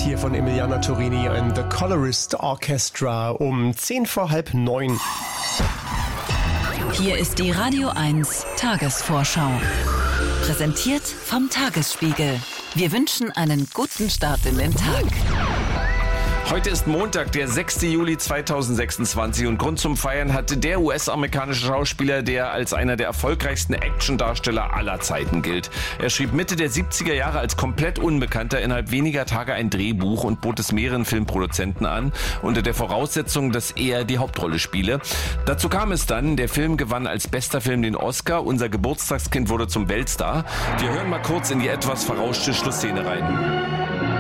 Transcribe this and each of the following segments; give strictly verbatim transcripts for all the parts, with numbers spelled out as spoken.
hier von Emiliana Torini und The Colorist Orchestra um zehn vor halb neun. Hier ist die Radio eins Tagesvorschau. Präsentiert vom Tagesspiegel. Wir wünschen einen guten Start in den Tag. Heute ist Montag, der sechster Juli zweitausendsechsundzwanzig und Grund zum Feiern hatte der U S-amerikanische Schauspieler, der als einer der erfolgreichsten Actiondarsteller aller Zeiten gilt. Er schrieb Mitte der siebziger Jahre als komplett Unbekannter innerhalb weniger Tage ein Drehbuch und bot es mehreren Filmproduzenten an, unter der Voraussetzung, dass er die Hauptrolle spiele. Dazu kam es dann, der Film gewann als bester Film den Oscar, unser Geburtstagskind wurde zum Weltstar. Wir hören mal kurz in die etwas verrauschte Schlussszene rein.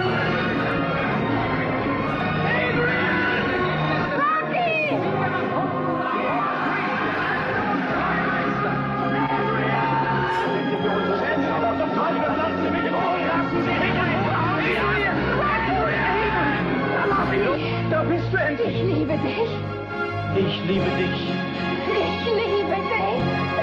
Da bist du endlich. Ich liebe dich. Ich liebe dich. Ich liebe dich.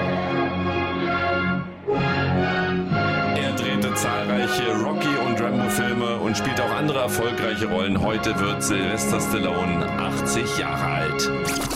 Er drehte zahlreiche Rocky- und Rambo-Filme und spielt auch andere erfolgreiche Rollen. Heute wird Sylvester Stallone achtzig Jahre alt.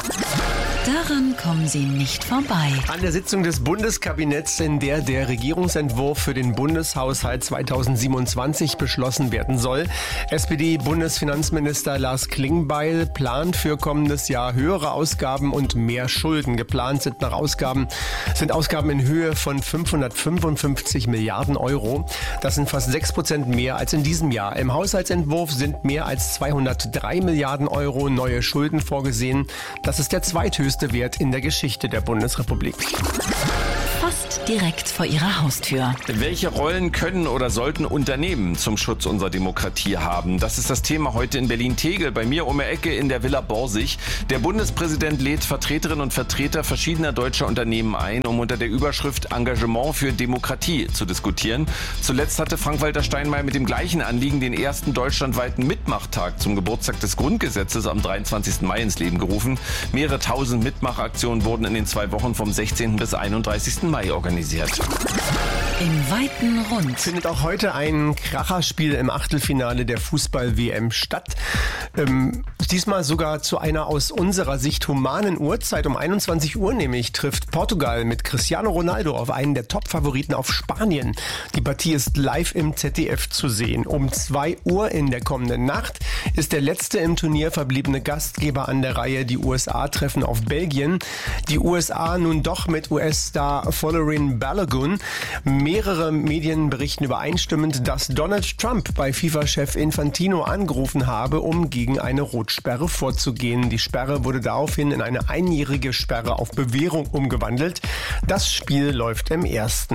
Daran kommen Sie nicht vorbei. An der Sitzung des Bundeskabinetts, in der der Regierungsentwurf für den Bundeshaushalt zweitausendsiebenundzwanzig beschlossen werden soll. S P D-Bundesfinanzminister Lars Klingbeil plant für kommendes Jahr höhere Ausgaben und mehr Schulden. Geplant sind nach Ausgaben, sind Ausgaben in Höhe von fünfhundertfünfundfünfzig Milliarden Euro. Das sind fast sechs Prozent mehr als in diesem Jahr. Im Haushaltsentwurf sind mehr als zweihundertdrei Milliarden Euro neue Schulden vorgesehen. Das ist der zweithöchste Wert in der Geschichte der Bundesrepublik. Fast direkt vor Ihrer Haustür. Welche Rollen können oder sollten Unternehmen zum Schutz unserer Demokratie haben? Das ist das Thema heute in Berlin-Tegel, bei mir um die Ecke in der Villa Borsig. Der Bundespräsident lädt Vertreterinnen und Vertreter verschiedener deutscher Unternehmen ein, um unter der Überschrift Engagement für Demokratie zu diskutieren. Zuletzt hatte Frank-Walter Steinmeier mit dem gleichen Anliegen den ersten deutschlandweiten Mitmachtag zum Geburtstag des Grundgesetzes am dreiundzwanzigsten Mai ins Leben gerufen. Mehrere tausend Mitmachaktionen wurden in den zwei Wochen vom sechzehnten bis einunddreißigsten Mai organisiert. Im weiten Rund Findet auch heute ein Kracherspiel im Achtelfinale der Fußball-W M statt. Ähm, diesmal sogar zu einer aus unserer Sicht humanen Uhrzeit. Um einundzwanzig Uhr nämlich trifft Portugal mit Cristiano Ronaldo auf einen der Top-Favoriten auf Spanien. Die Partie ist live im Z D F zu sehen. Um zwei Uhr in der kommenden Nacht ist der letzte im Turnier verbliebene Gastgeber an der Reihe. Die U S A treffen auf Belgien. Die U S A nun doch mit U S-Star Folarin Balogun. Mehrere Medien berichten übereinstimmend, dass Donald Trump bei FIFA-Chef Infantino angerufen habe, um gegen eine Rotsperre vorzugehen. Die Sperre wurde daraufhin in eine einjährige Sperre auf Bewährung umgewandelt. Das Spiel läuft im ersten.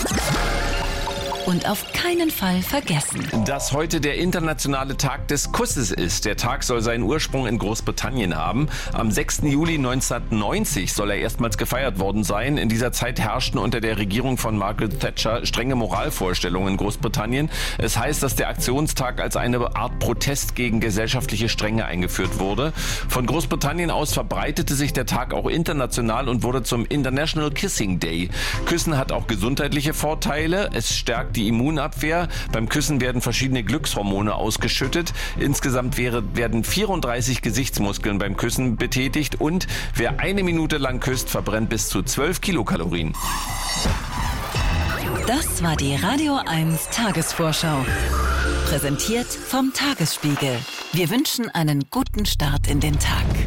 und auf keinen Fall vergessen. Dass heute der internationale Tag des Kusses ist. Der Tag soll seinen Ursprung in Großbritannien haben. Am sechster Juli neunzehnhundertneunzig soll er erstmals gefeiert worden sein. In dieser Zeit herrschten unter der Regierung von Margaret Thatcher strenge Moralvorstellungen in Großbritannien. Es heißt, dass der Aktionstag als eine Art Protest gegen gesellschaftliche Strenge eingeführt wurde. Von Großbritannien aus verbreitete sich der Tag auch international und wurde zum International Kissing Day. Küssen hat auch gesundheitliche Vorteile. Es stärkt die Immunabwehr. Beim Küssen werden verschiedene Glückshormone ausgeschüttet. Insgesamt wäre, werden vierunddreißig Gesichtsmuskeln beim Küssen betätigt und wer eine Minute lang küsst, verbrennt bis zu zwölf Kilokalorien. Das war die Radio eins Tagesvorschau. Präsentiert vom Tagesspiegel. Wir wünschen einen guten Start in den Tag.